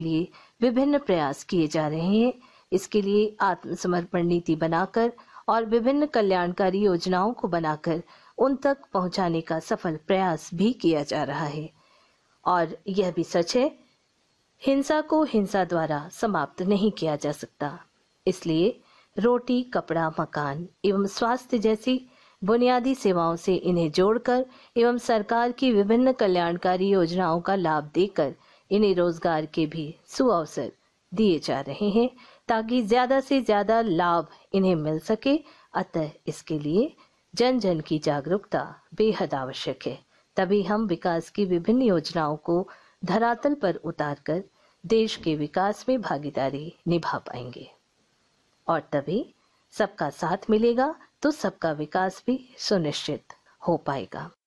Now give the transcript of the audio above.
लिए विभिन्न प्रयास किए जा रहे हैं। इसके लिए आत्मसमर्पण नीति बनाकर और विभिन्न कल्याणकारी योजनाओं को बनाकर उन तक पहुंचाने का सफल प्रयास भी किया जा रहा है। और यह भी सच है, हिंसा को हिंसा द्वारा समाप्त नहीं किया जा सकता। इसलिए रोटी, कपड़ा, मकान एवं स्वास्थ्य जैसी बुनियादी सेवाओं से इन्हें जोड़कर एवं सरकार की विभिन्न कल्याणकारी योजनाओं का लाभ देकर इन्हें रोजगार के भी सुअवसर दिए जा रहे हैं ताकि ज्यादा से ज्यादा लाभ इन्हें मिल सके। अतः इसके लिए जन जन की जागरूकता बेहद आवश्यक है। तभी हम विकास की विभिन्न योजनाओं को धरातल पर उतारकर देश के विकास में भागीदारी निभा पाएंगे और तभी सबका साथ मिलेगा तो सबका विकास भी सुनिश्चित हो पाएगा।